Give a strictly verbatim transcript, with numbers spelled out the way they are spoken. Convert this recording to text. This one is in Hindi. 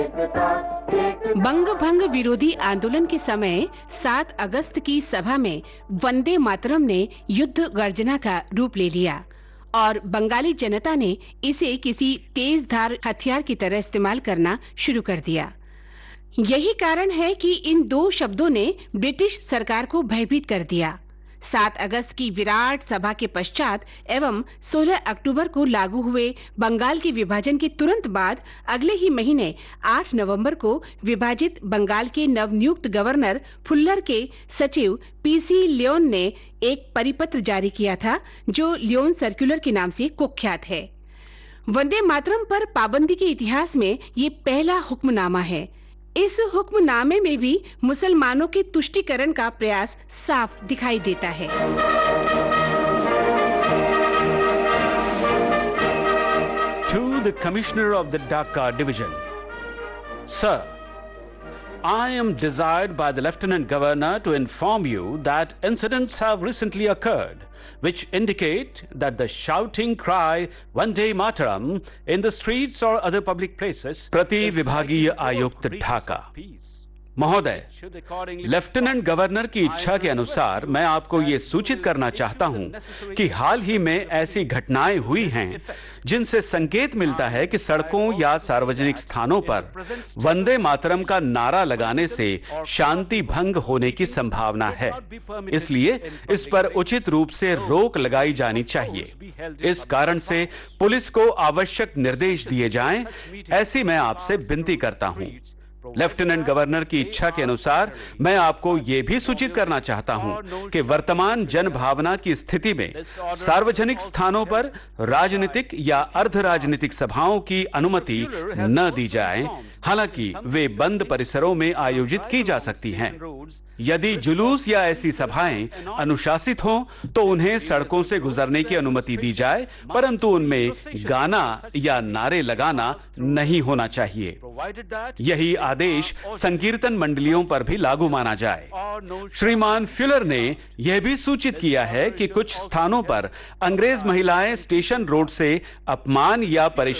बंग भंग विरोधी आंदोलन के समय सात अगस्त की सभा में वंदे मातरम ने युद्ध गर्जना का रूप ले लिया और बंगाली जनता ने इसे किसी तेज धार हथियार की तरह इस्तेमाल करना शुरू कर दिया। यही कारण है कि इन दो शब्दों ने ब्रिटिश सरकार को भयभीत कर दिया। सात अगस्त की विराट सभा के पश्चात एवं सोलह अक्टूबर को लागू हुए बंगाल के विभाजन के तुरंत बाद अगले ही महीने आठ नवंबर को विभाजित बंगाल के नवनियुक्त गवर्नर फुल्लर के सचिव पीसी लियोन ने एक परिपत्र जारी किया था, जो लियोन सर्कुलर के नाम से कुख्यात है। वंदे मातरम पर पाबंदी के इतिहास में ये पहला हुक्मनामा है। इस हुक्मनामे में भी मुसलमानों के तुष्टीकरण का प्रयास साफ दिखाई देता है। To the Commissioner of the Dhaka Division, Sir, I am desired by the Lieutenant Governor to inform you that incidents have recently occurred which indicate that the shouting cry Vande Mataram in the streets or other public places प्रति विभागीय आयुक्त ढाका। महोदय, लेफ्टिनेंट गवर्नर की इच्छा के अनुसार मैं आपको ये सूचित करना चाहता हूं कि हाल ही में ऐसी घटनाएं हुई हैं जिनसे संकेत मिलता है कि सड़कों या सार्वजनिक स्थानों पर वंदे मातरम का नारा लगाने से शांति भंग होने की संभावना है। इसलिए इस पर उचित रूप से रोक लगाई जानी चाहिए। इस कारण से पुलिस को आवश्यक निर्देश दिए जाएं, ऐसी मैं आपसे विनती करता हूं। लेफ्टिनेंट गवर्नर की इच्छा के अनुसार मैं आपको यह भी सूचित करना चाहता हूं कि वर्तमान जन भावना की स्थिति में सार्वजनिक स्थानों पर राजनीतिक या अर्ध राजनीतिक सभाओं की अनुमति न दी जाए, हालांकि वे बंद परिसरों में आयोजित की जा सकती हैं। यदि जुलूस या ऐसी सभाएं अनुशासित हों तो उन्हें सड़कों से गुजरने की अनुमति दी जाए, परंतु उनमें गाना या नारे लगाना नहीं होना चाहिए। यही आदेश संकीर्तन मंडलियों पर भी लागू माना जाए। श्रीमान फ्युलर ने यह भी सूचित किया है कि कुछ स्थानों पर अंग्रेज महिलाएं स्टेशन रोड से अपमान या परेशानी